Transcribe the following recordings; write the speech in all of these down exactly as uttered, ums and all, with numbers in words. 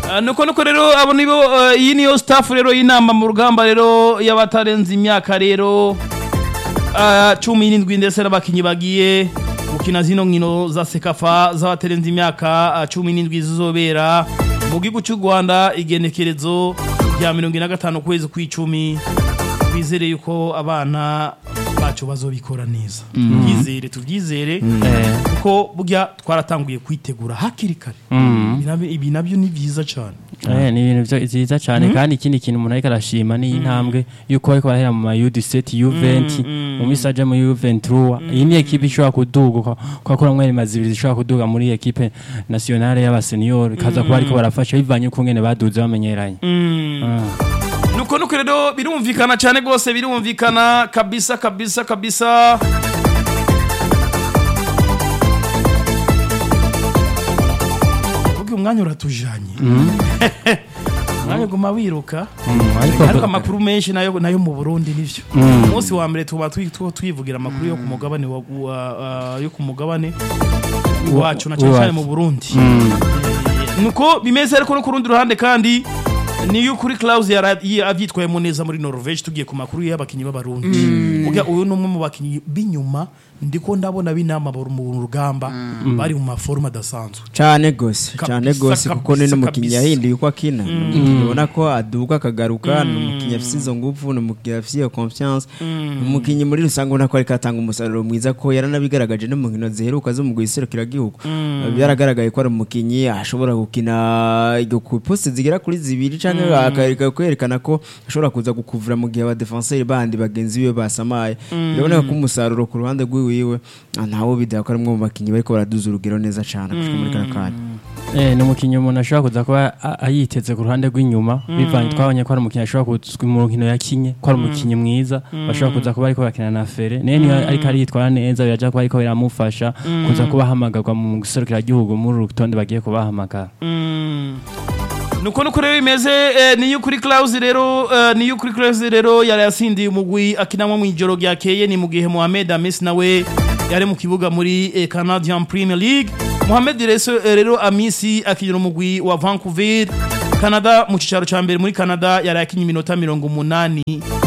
Uh, nuko nuko rero abo nibo uh, iyi niyo staff rero y'inama mu rugamba rero y'abatarenze imyaka rero uh, cumi n'indwi ndetse n'abakinyi bagiye gukina zino nkino za Sekafa z'abatarenze imyaka uh, cumi n'indwi zizobera mu gihugu cy'u Rwanda igenekerezo rya mirongo ine na gatanu kwezi kw'icumi. Bizere yuko abana bacu bazobikora neza. Mm. Tubyizere tubyizere mm. eh, kuko burya twaratanguye kwitegura hakiri kare. Mm. Ibi nabyo ni byiza cyane. Eh ni ibintu byiza cyane mm. kandi ikindi kintu umuntu ariko arashima ni intambwe yuko ariko barahera mu U dix-sept U twenty mu misaje mu U twenty-trois. Iyi ni equipe ishobora kuduga kwa kora mwere mazibiri ishobora kuduga muri equipe nationale y'aba senior kaza kuba ariko barafasha bivanye ku ngene baduze bamenyeranye. Mm. Ah. Nuko nuko rero birumvikana cyane gose birumvikana kabisa kabisa kabisa. Ugi umwanya uratujanye. Mwanya guma wiruka. Ariko amakuru menshi nayo nayo mu Burundi nivyo. Umunsi wa mbere tuba twivugira amakuru yo ku mugabane yo ku mugabane wacu na cyane mu Burundi. Nuko bimeze ariko no ku rundi ruhande kandi niyo kuri Klaus yavyitwaye mu neza muri Norvege tugiye ku makuru y'abakinyi b'abarundi. Uga uyu numwe mu bakinyi binyuma ndiko ndabona binama mu rugamba mm. bari mu maforma dasanzwe cyane gose cyane gose kuko ni n'umukinyi yahinduye uko akina ubona mm. ko aduka akagaruka mm. n'umukinyi afite izo nguvu n'umukinyi afite iyo confiance umukinyi mm. muri rusange ubona ko ari katanga umusaruro mwiza ko yaranabigaragaje no mu nkino ziheruka zo mu guserukira gihugu mm. byaragaragaye ko ari umukinyi ashobora gukina ku poste zigera kuri zibiri cyane mm. akarika kwerekana ko ashobora kuza gukuvura mu gihe aba defenseur bandi bagenzi be basamaye urabona ko umusaruro ku ruhande rwe wiwe ntawo bidakora mu bakinyi bariko baraduza urugero neza cyane kuko muri karakani eh no mukinyi umuntu ashobora kuza kuba ayiteze ku ruhande rw'inyuma bivanye twabonye ko ari umukinyi ashobora kuzwa mu nkino yakinye ko ari umukinyi mwiza bashobora kuza kuba ariko bakina na Fere nene ariko ari yitwara neza byaje kuba ariko biramufasha kuza kuba hamagarwa mu guserukira gihugu muri rutonde bagiye kubahamagara. Nuko nuko rero imeze eh, niyo kuri Klaus rero uh, niyo kuri Klaus rero yari yasindiye umugwi akinamwe mu ijoro ryakeye ni mu gihe Mohamed Amis nawe yari mu kibuga muri eh, Canadian Premier League. Mohamed Reso eh, rero Amisi akinira umugwi wa Vancouver Canada mu cicaro ca mbere muri Canada yari yakinye iminota mirongo umunani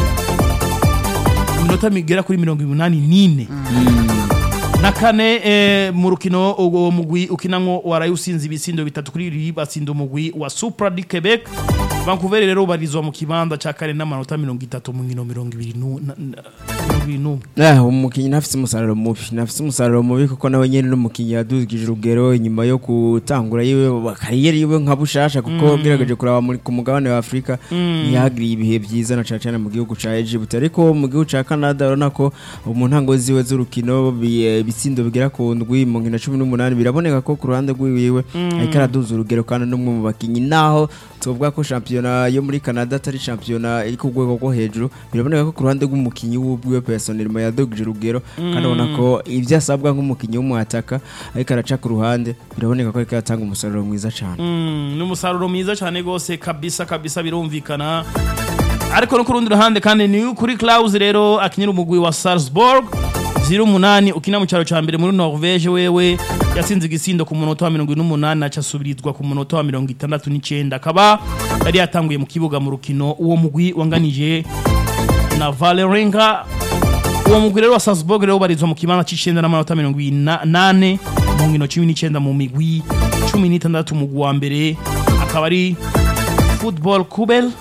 iminota migera kuri mirongo umunani n'ine mm. na kane eh, mu rukino uwo mugwi ukinamwo warayusinze ibisindo bitatu kuri iri basinda umugwi wa Supra du Quebec. Vancouver rero barizwa mu kibanza ca kane n'amanota mirongo itatu mu nkino mirongo ibiri n'umwe. Eh umukinyi nafise umusaruro mubi nafise umusaruro mubi kuko nawe nyene n'umukinyi yaduzigije urugero inyuma yo kutangura yiwe kariyeri yiwe nka bushasha kuko bwiragaje kuraba muri ku mugabane wa Afrika yagiriye ibihe byiza na cyane mu gihugu ca Egypt ariko mu gihugu ca Canada urabona ko mu ntango ziwe z'urukino bitsindo bigera ku ndwi mu nkino cumi n'umunani biraboneka ko ku ruhande rw'iwe ariko araduza urugero kandi n'umwe mu bakinyi naho tuvuga ko championa yo muri Canada atari championa iri ku rwego rwo hejuru biraboneka ko ku ruhande rw'umukinyi w'ubwiwe personnellement yadogije urugero kandi ubona ko ivyo asabwa nk'umukinyi w'umwataka ariko araca ku ruhande biraboneka ko ariko yatanga umusaruro mwiza cyane mm n'umusaruro mwiza cyane gose kabisa kabisa birumvikana ariko no ku rundi ruhande kandi ni kuri Klaus rero akinira umugwi wa Salzburg zero umunani ukina mu cyaro ca mbere muri Norvege wewe yasinze igisindo ku munota wa mirongo ine n'umunani na casubirizwa ku munota wa mirongo itandatu n'icenda akaba yari yatanguye mu kibuga mu rukino uwo mugwi wanganije na Valerenga. Uwo mugwi rero wa Salzburg rero barizwa mu kibanza c'icenda n'amanota mirongo inani mu nkino cumi n'icenda mu migwi cumi n'itandatu mu wa mbere akaba ari Football Kubel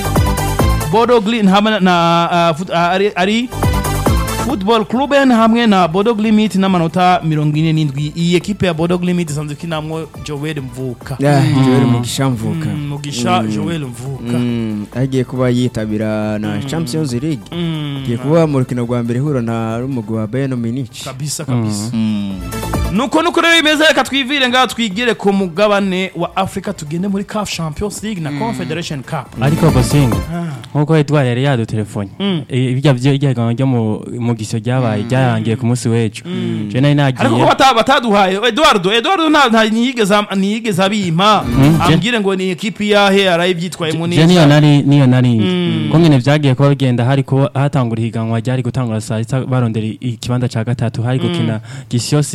Bodo Glimt hamwe na uh, uh, ari, ari Football Cluben hamwe na Bodo Glimt n'amanota mirongo ine n'indwi. Iyi equipe ya Bodo Glimt isanzwe kinamwe Joel Mvuka. Yeah, mm. Joel Mugisha Mvuka. Mm, Mugisha mm. Joel Mvuka. Mm. Agiye kuba yitabira na mm. Champions League. Mm. Agiye kuba mu rukino rwa mbere hura na rumugwa wa Bayern Munich. Kabisa kabisa. Mm. Nuko nuko rero imeze reka twivire ngaho twigire ku mugabane wa Africa tugende muri C A F Champions League na mm. Confederation Cup. Ariko basinga. Nkuko Edouard yari yadu telefone. Ibijya byo ryo mu gisyo ryabaye ryarangiye ku munsi w'ejo. Je nari nagiye. Ariko bata bataduhaye Eduardo Eduardo nta niyigeza niyigeza abimpa ambwire ngo ni equipe yahe arayivyitwaye mu neza. Je niyo nari niyo nari. Ko ngene vyagiye ko bigenda hari ko hatangura higanwa ryari gutangura saa sita barondera ikibanza ca gatatu hari gukina Gisyo City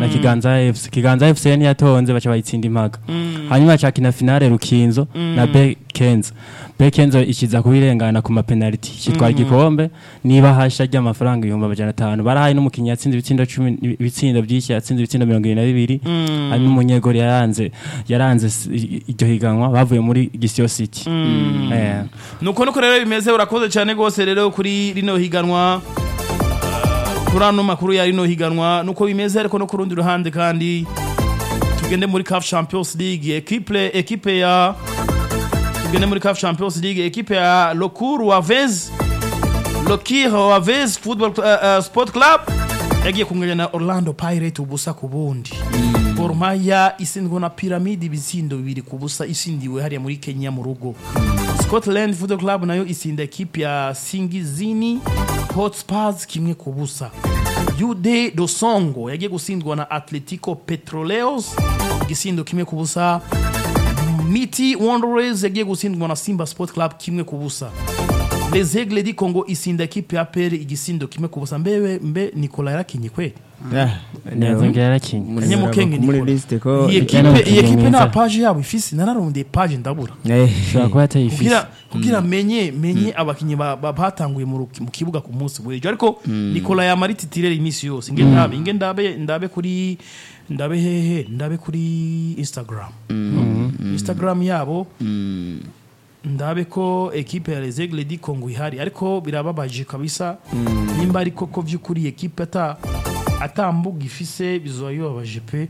na Kiganza F C. Kiganza F C ni yatonze baca bayitsinda impaga hanyuma cakina finale Rukinzo na Bekenzo. Bekenzo ikiza kubirengana ku ma penalty kitwara igikombe niba hasha ry'amafaranga ibihumbi amajana atanu barahaye n'umukinnyi yatsinze ibitsindo cumi ibitsindo byinshi yatsinze ibitsindo mirongo irindwi na bibiri hanyuma umunyegori yaranze yaranze iryo higanwa bavuye muri Gisio City. Eh nuko nuko rero bimeze urakoze cyane gose rero kuri rino higanwa kurano makuru ya rino higanwa nuko bimeze ariko no kurundi ruhande kandi tugende muri C A F Champions League equipe equipe ya tugende muri C A F Champions League equipe ya Lokuru Wavez Lokiro Wavez Football uh, uh, Sport Club yagiye kunganya na Orlando Pirates ubusa kubundi. Gor Mahia isindwa na Pyramid ibitsindo bibiri kubusa isindiwe hariya muri Kenya mu rugo. Scotland Football Club nayo isinda equipe ya Singizini Hotspurs kimwe kubusa. U D do Songo yagiye gusindwa na Atletico Petroleos igisindo kimwe kubusa. Miti Wanderers yagiye gusindwa na Simba Sport Club kimwe kubusa. Les Aigles du Congo isinda equipe ya P R igisindo kimwe kubusa. Mbewe mbe Nicolas yarakinye kweli. Nyanzonge yarakinye. Kanye mukenge muri liste ko iyi equipe iyi equipe na page yabo ifisi nararonde page ndabura. Shaka ko yatayifisi. Kugira kugira menye menye abakinyi batanguye mu kibuga ku munsi wejo ariko Nicolas yamari titire imisi yose nge ndabe nge ndabe ndabe kuri ndabe hehe ndabe kuri Instagram. Instagram yabo ndabe ko equipe ya Les Aigles du Congo ihari ariko birababaje kabisa nimba ariko ko vyukuri equipe ata atambuga ifise bizoyo abaje pe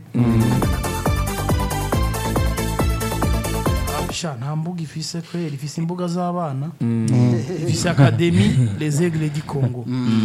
abisha ntambuga ifise kweli ifise imbuga z'abana ifise academy Les Aigles du Congo.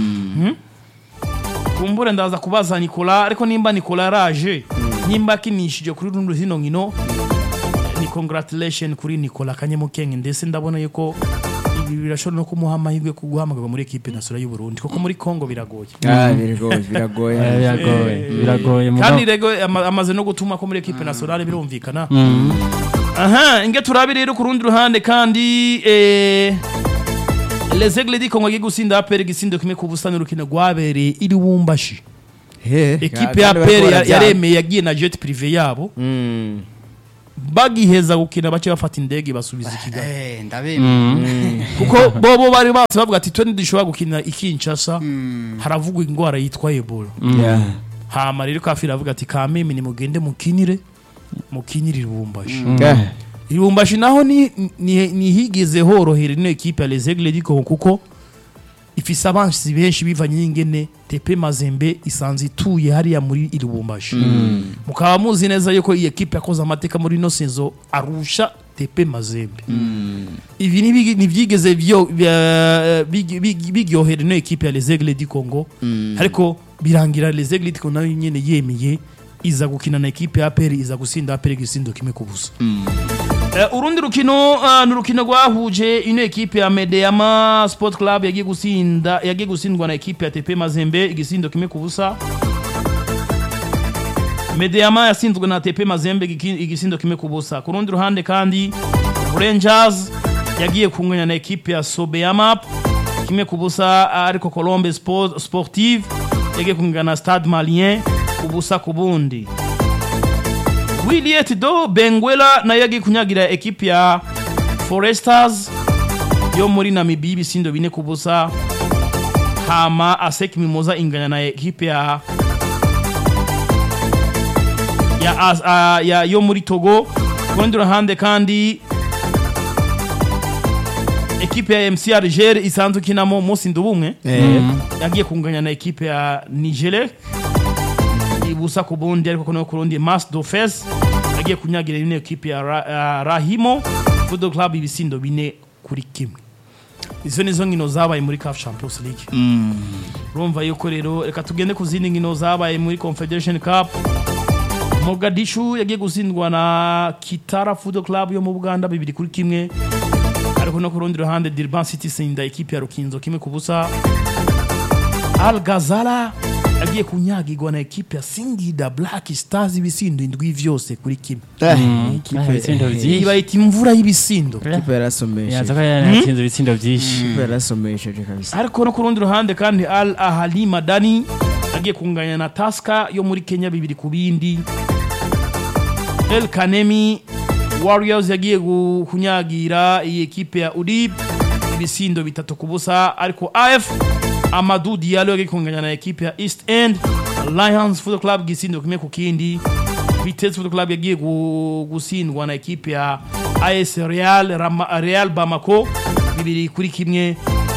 Kumbure ndaza kubaza Nicolas ariko nimba Nicolas raje nimba kinishije kuri rundu zino ngino ni congratulation kuri Nicolas Kanyemukenge ndetse ndabona yuko ibi birashobora no kumuha amahirwe kuguhamagara muri equipe nationale y'u Burundi kuko muri Congo biragoye. Ah biragoye biragoye biragoye biragoye kandi rego amaze no gutuma ko muri equipe nationale birumvikana. Aha inge turabi rero ku rundi ruhande kandi eh Les Aigles du Congo gusinda A P R gisindo kimwe ku busana rukino rwabereye iri Wumbashi. He equipe ya A P R yaremeye yagiye na jet privé yabo. Mm. Bagiheza gukina bace bafata indege basubiza ikigali. Eh ndabema. Kuko bobo bari batse bavuga ati twe ndishobora gukina ikinshasa haravugwa ingwara yitwa Ebola. Yeah. Hama rero kafira avuga ati kameme ni mugende mukinire mukinire Lubumbashi. Lubumbashi naho ni ni higeze horohera ino equipe ya Les Aigles du Congo kuko ifise abansi benshi bivanye n'ingene T P Mazembe isanze ituye hariya muri Lubumbashi. Mukaba muzi neza yuko iyi equipe yakoze amateka muri no senzo arusha T P Mazembe. Ibi ni byigeze byo bigyohera ino equipe ya Les Aigles du Congo ariko birangira Les Aigles du Congo nayo nyene yemiye iza gukina na equipe ya A P R iza gusinda A P R gisindo kimwe kubusa. Uh, urundi rukino uh, nurukino gwahuje ino equipe ya Medeama Sport Club yagiye gusinda yagiye gusindwa na equipe ya T P Mazembe igisindo kimwe kubusa. Medeama yasinzwe na T P Mazembe igisindo kimwe kubusa. Ku rundi ruhande kandi Rangers yagiye kunganya na equipe ya Sobeama kimwe kubusa ariko Colombe Sport Sportive yagiye kunganya na Stade Malien kubusa kubundi. Williet do Benguela na yagi kunyagira equipe ya Foresters yo muri Namibia bisindo bine kubusa. Hama Asek Mimoza inganya na equipe ya ya, uh, ya yo muri Togo. Kondura hande kandi equipe ya M C Alger isanzwe kinamo Musi Ndubumwe mm. yagiye kunganya na equipe ya Niger ibusa kubundi ariko kono kurundi Mas do Fes yagiye kunyagira ine equipe ya Ra, uh, Rahimo Football Club ibisindo bine kuri kimwe. Izo nizo ngino zabaye muri C A F Champions League. Mm. Urumva yuko rero reka tugende kuzindi ngino zabaye muri Confederation Cup. Mogadishu yagiye gusindwa na Kitara Football Club yo mu Buganda bibiri kuri kimwe. Ariko no kurundi ruhande Durban City sinda equipe ya Rukinzo kimwe kubusa. Al Ghazala agiye kunyagirwa na equipe ya Singida Black Stars ibisindo indwi vyose kuri kimwe. Iba iti imvura y'ibisindo. Equipe yarasomeshe. Yazaka yanatsinze ibitsindo byinshi. Equipe yarasomeshe kabisa. Ariko no kurundi ruhande kandi Al Ahli Madani yagiye kunganya na Tusker yo muri Kenya bibiri ku bindi. El Kanemi Warriors yagiye kunyagira iyi ekipe ya U D I B ibisindo bitatu ku busa, ariko A F Amadou Diallo yagiye kunganya na ekipe ya East End Lions Football Club gisindo kimwe ku kindi. Vitesse Football Club yagiye gusindwa na ekipe ya A S Real Real Bamako bibiri kuri kimwe.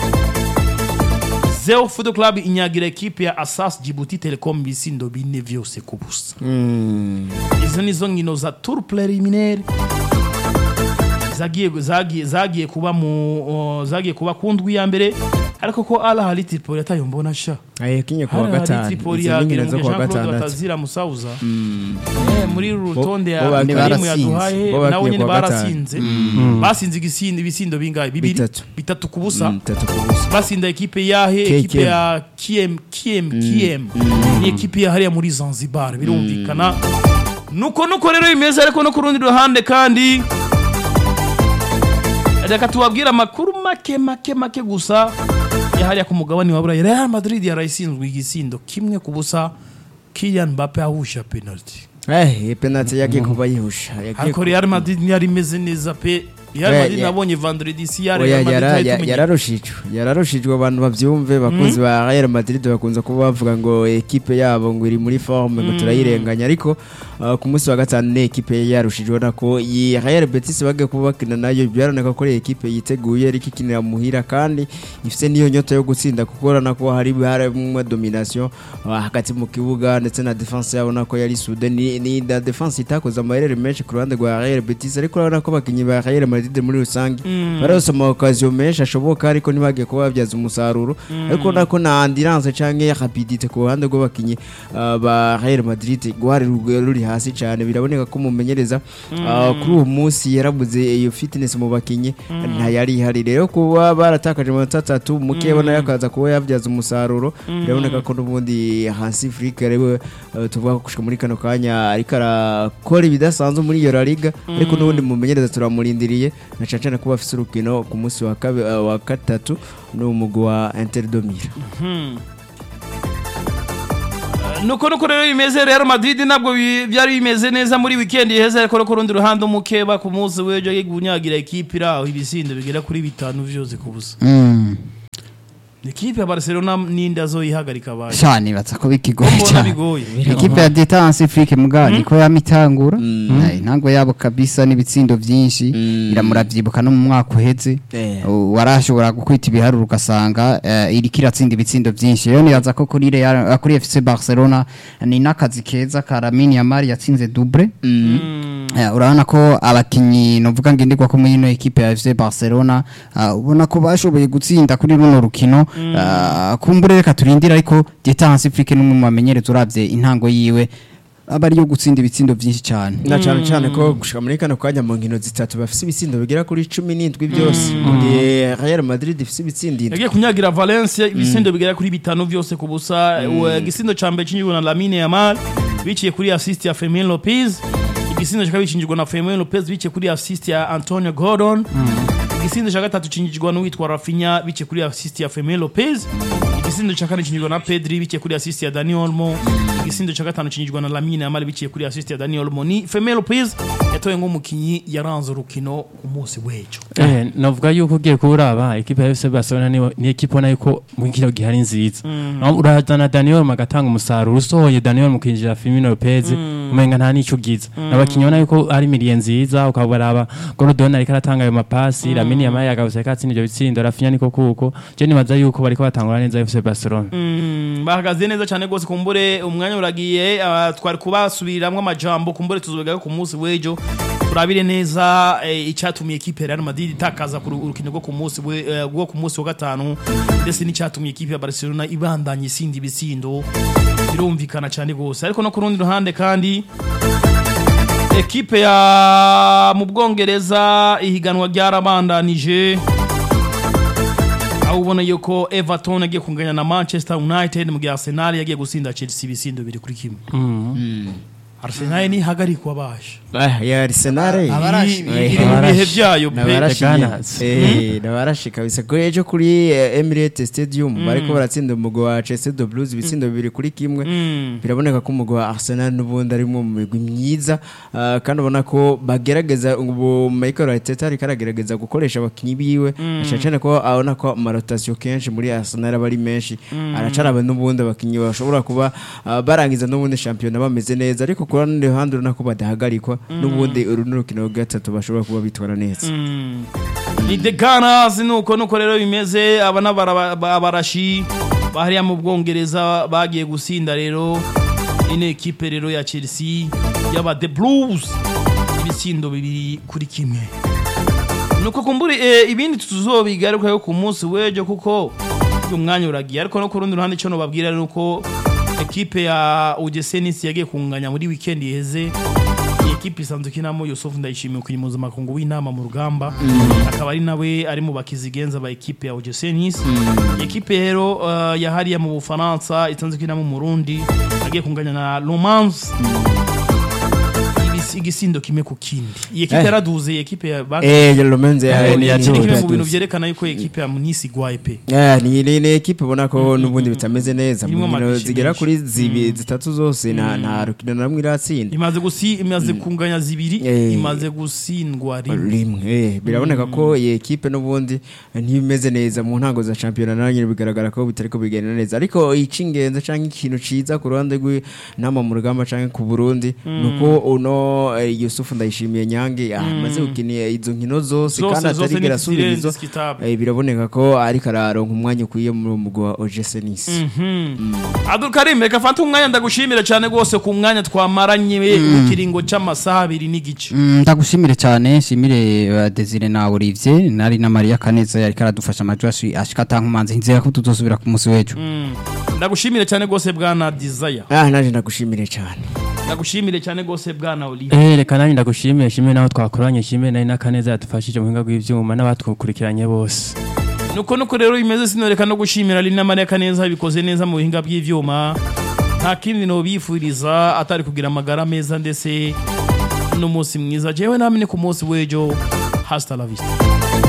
Zeo Football Club inyagira ekipe ya Asas Djibouti Telecom bisindo bine vyose ku busa. Mm. Izo nizo nkino za tour preliminaire zagiye zagiye zagiye kuba mu uh, zagiye kuba kundwi ya mbere, ariko ko Al Ahly Tripoli atayo mbona sha aye kinye kwa gatanu Tripoli yagira ngo kwa gatanu batazira musauza mm. eh muri rutonde ya Karimu ya Duhaye nawo nyine barasinze mm. basinze igisindi ibisindo bingaye bibiri bitatu ku busa mm, basinda ekipe yahe ekipe ya Kiem Kiem Kiem mm. ni ekipe ya hariya muri Zanzibar birumvikana mm. nuko nuko rero imeze, ariko no kurundi ruhande kandi reka tubabwira makuru make make make gusa yahariya ku mugabane wa Burayi. Real Madrid yarayisinzwe igisindo kimwe ku busa, Kylian Mbappe ahusha penalty. Eh, penalty yagiye kuba yihusha. Ariko Real Madrid yari imeze neza pe. Real Madrid nabonye vendredi si ya Real Madrid yararushijwe yararushijwe abantu bavyumve bakunzi ba Real Madrid bakunza kuba bavuga ngo equipe yabo ngo iri muri forme ngo turayirenganya, ariko ku munsi wa gatanu ne equipe yarushijwe nako yi Real Betis bagiye kuba bakina nayo byaranaka ko equipe yiteguye ariko ikinira muhira kandi ifite niyo nyota yo gutsinda kuko nako hari hari mu domination hagati mu kibuga ndetse na defense yabo nako yari sude ni, ni da defense itakoza amayere menshi ku ruhande rwa Real Betis, ariko urabona ko bakinyi ba Real Madrid muri rusange mm. barasoma occasion menshi ashoboka, ariko nibagiye kuba babyaza umusaruro mm. ariko nako na endurance canke rapidité ku ruhande rwo bakinyi uh, ba Real Madrid gwari ruri hasi cyane. Biraboneka ko mumenyereza mm. uh, kuri uwo munsi yarabuze iyo fitness mu bakinyi mm. nta yari hari, rero kuba baratakaje mu tatatu mukebona mm. yakaza kuba yabyaza umusaruro mm. biraboneka ko n'ubundi hasi Afrika rero uh, tuvuga kushika muri kano kanya ariko arakora ibidasanzwe muri iyo La Liga mm. ariko n'ubundi mumenyereza turamurindiriye na chachana kuba afise urukino ku munsi wa kabe uh, wa gatatu no mugwi wa Inter de Milan. Mhm. Nuko nuko rero imeze Real Madrid nabwo byari bimeze neza muri weekend iheze, ariko ko rundi ruhande umukeba ku munsi wejo yigunyagira equipe iraho ibisindo bigera kuri bitanu vyose kubusa. Mhm. Ekipe ya Barcelona ninda zo ihagarika baje. Shani batsa ko bikigoye cyane. Ekipe ya Détente Afrique mugani ko yamitangura. Ntango yabo kabisa n'ibitsindo byinshi iramuravyibuka no mu mwaka uheze. Warashobora gukwita ibiharuro ugasanga iri kiratsinda ibitsindo byinshi. Rero nibaza ko kuri Real kuri F C Barcelona ni nakazi keza ka Lamine Yamal yatsinze double. Urabona ko abakinyi novuga ngenderwa ko muri no ekipe ya F C Barcelona ubona ko bashoboye gutsinda kuri runo rukino. Uh, kumbure reka turindira, ariko Détente Afrique n'umwe mamenyereza uravye intango yiwe abari yo gutsinda ibitsindo byinshi cyane na cyane cyane ko gushika muri kano kanya mu nkino zitatu bafise ibitsindo bigera kuri cumi n'indwi byose ndi Real Madrid ifise ibitsindo yagiye kunyagira Valencia ibitsindo bigera kuri bitanu byose ku busa. Igisindo cambe cinjirwa na Lamine Yamal biciye kuri assist ya Fermin Lopez, igisindo cyakabi cinjirwa na Fermin Lopez biciye kuri assist ya Antonio Gordon. Igisindo cha gatatu cinjirwa no witwa Rafinha bice kuri assist ya Fermin Lopez. Igisindo cha kane cinjirwa na Pedri bice kuri assist ya Dani Olmo. Igisindo cha gatanu cinjirwa na Lamine Yamal bice kuri assist ya Dani Olmo. Ni Fermin Lopez yatoye nk'umukinyi yaranze urukino ku munsi wejo. Eh navuga yuko ugiye kuraba equipe ya F C Barcelona ni ni equipe nayo ko mu kino gihari nziza. Urazana Dani Olmo agatanga umusaruro usohoye Dani Olmo kinjira Fermin Lopez umenga nta nico giza. Nabakinyi nayo ko ari miliye nziza ukabaraba Gordon ariko aratanga ayo mapasi Lamine Yamal yagabuse katsinda ibyo bitsindo Rafinha niko kuko je nibaza yuko bariko batangura neza F C Barcelona. Mm bahagaze neza cyane gose kumbure umwanya uragiye uh, twari kubasubiramwe amajambo kumbure tuzobega ku munsi wejo turabire neza e, icyatumye equipe ya Real Madrid itakaza ku rukino rwo ku munsi rwo uh, ku munsi wa gatanu ndetse n'icyatumye equipe ya Barcelona ibandanye isindi bisindo birumvikana cyane gose. Ariko no ku rundi ruhande kandi ekipe ya mu Bwongereza ihiganwa ryarabandanije, aho ubona yuko Everton yagiye kunganya na Manchester United, mu gihe Arsenal yagiye gusinda Chelsea bisindo biri kuri kimwe. Mm. Arsenal ni hagarikwa baje Ah, ya Arsenal Abarashi. iri mu bihe byayo pe nabarashika eh nabarashika bisa ko ejo kuri eh, Emirates Stadium bariko baratsinda umugwi wa Chelsea the Blues ibitsindo bibiri kuri kimwe biraboneka ko umugwi wa Arsenal n'ubundi ari mu migwi myiza ah, kandi ubona ko bagerageza ubu Michael Arteta ari karagerageza gukoresha abakinyi biwe cyane ko abona ko amarotation kenshi muri Arsenal bari menshi aracaraba n'ubundi abakinyi bashobora kuba ah, barangiza n'ubundi champion bameze neza ariko ku rundi ruhande urabona ko badahagarikwa n'ubundi uru n'urukino gatatu bashobora kuba bitwara neza ni the Gunners nuko nuko rero bimeze abana barashi bahariya mu Bwongereza bagiye gusinda rero ine equipe rero ya Chelsea yaba the Blues ibitsindo bibiri kuri kimwe nuko kumburi e, ibindi tuzobigaruka ku munsi wejo kuko uyu mwanya uragiye ariko no ku rundi ruhande cyo no babwira nuko equipe ya U G C Nice yagiye kunganya muri weekend iheze equipe isanzwe kinamo Yusuf Ndayishimiye kuri mpuzamakungu w'inama mu rugamba akaba ari nawe ari mu bakizigenza ba equipe ya U G C Nice equipe rero uh, yahariya mu Bufaransa isanzwe kinamo mu Burundi agiye kunganya na Le Mans igisindo kimwe ku kindi iyi equipe yaraduze iyi equipe ya eh Le Mans ni yaciye mu bintu byerekana yuko equipe ya Nice igwaye pe eh ni ni equipe ubona ko n'ubundi bitameze neza mu bintu zigera kuri zibi zitatu zose na nta rukino na rumwe iratsinda imaze gusi imaze kunganya zibiri imaze gusindwa rimwe eh biraboneka ko iyi equipe n'ubundi ntibimeze neza mu ntango za championnat nanye bigaragara ko bitariko bigenda neza ariko icingenza canke ikintu ciza ku ruhande rw'inama mu rugamba canke ku Burundi nuko uno Yusuf Ndayishimiye Nyange amaze gukiniye izo nkino zose kandi atarigera asubirizo biraboneka ko ari kararonka umwanya ukwiye mu mugwi wa O G C Nice. Abdul Karim reka fata umwanya ndagushimira cyane gose ku mwanya twamaranye ukiringo c'amasaha abiri n'igice. Ndagushimire cyane shimire Desire na Olivier nari na Maria Kaneza yari karadufasha amajwi ashika tankumanze nzira ko tutosubira ku musi wejo. Ndagushimire cyane gose bwana Desire. Ah naje ndagushimire cyane. Ndagushimire cyane gose bwana Olivier. Eh reka nani ndagushimire shimire naho twakoranye shimire nari na Kaneza yadufashije mu hinga gw'ivyuma n'abatwukurikiranye bose. Nuko nuko rero imeze sinoreka no gushimira Lina Maria Kaneza bikoze neza mu hinga by'ivyuma. Nta kindi no bifuriza atari kugira amagara meza ndetse no munsi mwiza jewe namene ku munsi wejo hasta la vista.